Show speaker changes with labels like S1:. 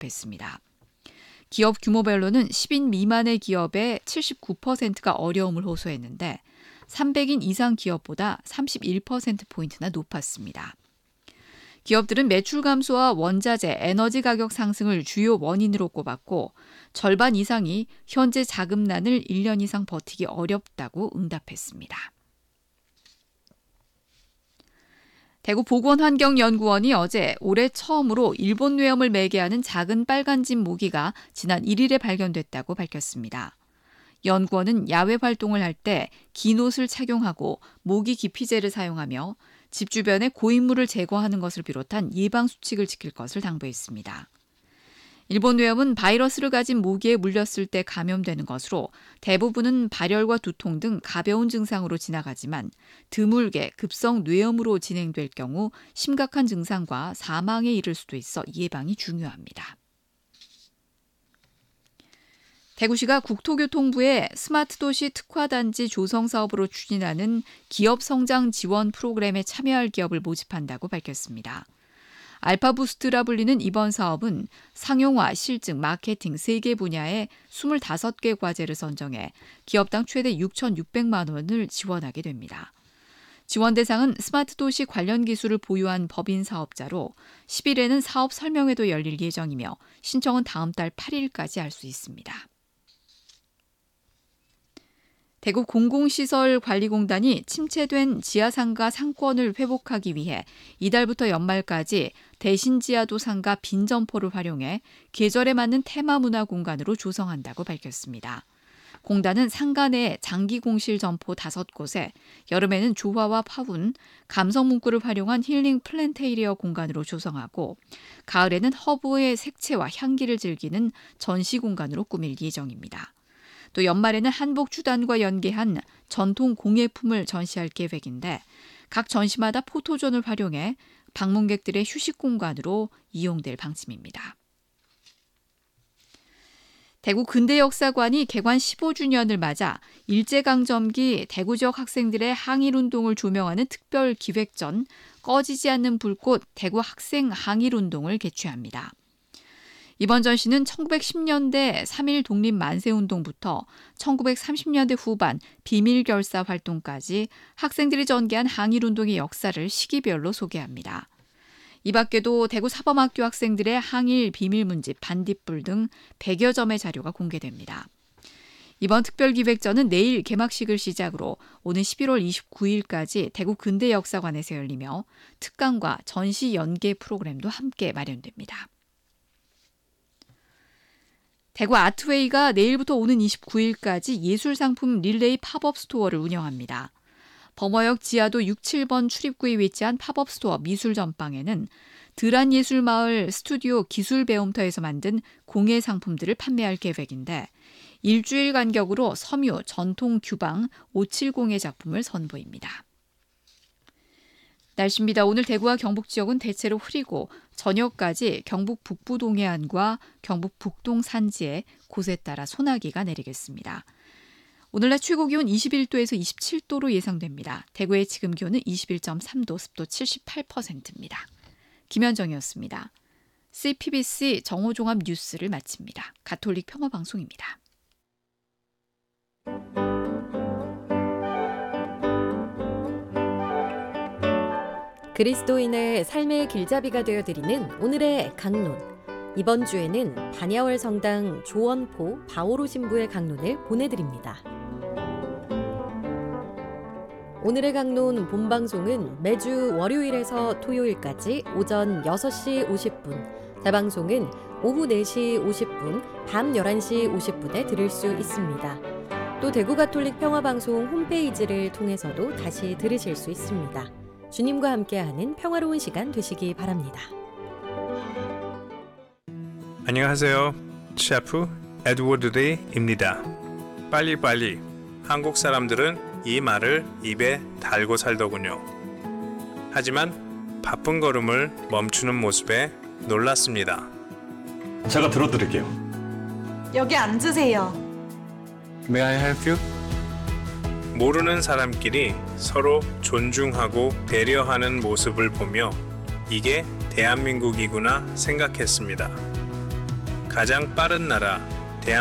S1: 언급했습니다. 기업 규모별로는 10인 미만의 기업의 79%가 어려움을 호소했는데 300인 이상 기업보다 31%포인트나 높았습니다. 기업들은 매출 감소와 원자재, 에너지 가격 상승을 주요 원인으로 꼽았고 절반 이상이 현재 자금난을 1년 이상 버티기 어렵다고 응답했습니다. 대구보건환경연구원이 어제 올해 처음으로 일본 뇌염을 매개하는 작은 빨간집 모기가 지난 1일에 발견됐다고 밝혔습니다. 연구원은 야외 활동을 할 때 긴 옷을 착용하고 모기 기피제를 사용하며 집 주변에 고인물을 제거하는 것을 비롯한 예방 수칙을 지킬 것을 당부했습니다. 일본 뇌염은 바이러스를 가진 모기에 물렸을 때 감염되는 것으로 대부분은 발열과 두통 등 가벼운 증상으로 지나가지만 드물게 급성 뇌염으로 진행될 경우 심각한 증상과 사망에 이를 수도 있어 예방이 중요합니다. 대구시가 국토교통부의 스마트도시 특화단지 조성 사업으로 추진하는 기업 성장 지원 프로그램에 참여할 기업을 모집한다고 밝혔습니다. 알파부스트라 불리는 이번 사업은 상용화, 실증, 마케팅 3개 분야에 25개 과제를 선정해 기업당 최대 6,600만 원을 지원하게 됩니다. 지원 대상은 스마트도시 관련 기술을 보유한 법인 사업자로 10일에는 사업 설명회도 열릴 예정이며 신청은 다음 달 8일까지 할 수 있습니다. 대구 공공시설관리공단이 침체된 지하상가 상권을 회복하기 위해 이달부터 연말까지 대신지하도 상가 빈 점포를 활용해 계절에 맞는 테마 문화 공간으로 조성한다고 밝혔습니다. 공단은 상가 내 장기 공실 점포 5곳에 여름에는 조화와 파운, 감성 문구를 활용한 힐링 플랜테이리어 공간으로 조성하고 가을에는 허브의 색채와 향기를 즐기는 전시 공간으로 꾸밀 예정입니다. 또 연말에는 한복 주단과 연계한 전통 공예품을 전시할 계획인데 각 전시마다 포토존을 활용해 방문객들의 휴식 공간으로 이용될 방침입니다. 대구 근대역사관이 개관 15주년을 맞아 일제강점기 대구 지역 학생들의 항일운동을 조명하는 특별 기획전 꺼지지 않는 불꽃 대구 학생 항일운동을 개최합니다. 이번 전시는 1910년대 3.1 독립 만세운동부터 1930년대 후반 비밀결사 활동까지 학생들이 전개한 항일운동의 역사를 시기별로 소개합니다. 이 밖에도 대구 사범학교 학생들의 항일 비밀문집, 반딧불 등 100여 점의 자료가 공개됩니다. 이번 특별기획전은 내일 개막식을 시작으로 오는 11월 29일까지 대구 근대역사관에서 열리며 특강과 전시 연계 프로그램도 함께 마련됩니다. 대구 아트웨이가 내일부터 오는 29일까지 예술상품 릴레이 팝업 스토어를 운영합니다. 범어역 지하도 6, 7번 출입구에 위치한 팝업 스토어 미술전방에는 드란예술마을 스튜디오 기술배움터에서 만든 공예 상품들을 판매할 계획인데 일주일 간격으로 섬유, 전통 규방 570의 작품을 선보입니다. 날씨입니다. 오늘 대구와 경북 지역은 대체로 흐리고 저녁까지 경북 북부 동해안과 경북 북동 산지에 곳에 따라 소나기가 내리겠습니다. 오늘 낮 최고 기온 21도에서 27도로 예상됩니다. 대구의 지금 기온은 21.3도, 습도 78%입니다. 김현정이었습니다. CPBC 정오종합 뉴스를 마칩니다. 가톨릭 평화방송입니다.
S2: 그리스도인의 삶의 길잡이가 되어드리는 오늘의 강론. 이번 주에는 반야월 성당 조원포 바오로 신부의 강론을 보내드립니다. 오늘의 강론 본방송은 매주 월요일에서 토요일까지 오전 6시 50분, 재방송은 오후 4시 50분, 밤 11시 50분에 들을 수 있습니다. 또 대구가톨릭 평화방송 홈페이지를 통해서도 다시 들으실 수 있습니다. 주님과 함께하는 평화로운 시간 되시기 바랍니다.
S3: 안녕하세요. 셰프 에드워드 리입니다. 빨리빨리. 한국 사람들은 이 말을 입에 달고 살더군요. 하지만 바쁜 걸음을 멈추는 모습에 놀랐습니다.
S4: 제가 들어드릴게요.
S5: 여기 앉으세요.
S4: May I help you?
S3: 모르는 사람끼리 서로 존중하고 배려하는 모습을 보며 이게 대한민국이구나 생각했습니다. 가장 빠른 나라